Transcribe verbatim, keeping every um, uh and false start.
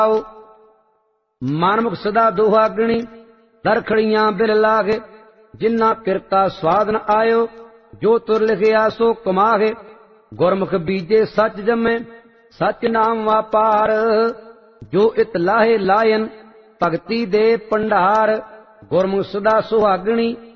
ਮਨਮੁਖ ਸਦਾ ਦੁਹਾਗਣੀ ਦਰਖੜੀਆਂ ਬਿਲ ਲਾਗੇ। ਜਿਨ੍ਹਾਂ ਕਿਰਤਾ ਸਵਾਦ ਨ ਆਇਓ ਜੋ ਤੁਰ ਲਿਖਿਆ ਸੋ ਕਮਾਗੇ। ਗੁਰਮੁਖ ਬੀਜੇ ਸੱਚ ਜੰਮੇ ਸੱਚ ਨਾਮ ਵਾਪਾਰ। ਜੋ ਇਤ ਲਾਹੇ ਲਾਇਨ ਭਗਤੀ ਦੇ ਭੰਡਾਰ। ਗੁਰਮੁਖ ਸਦਾ ਸੁਹਾਗਣੀ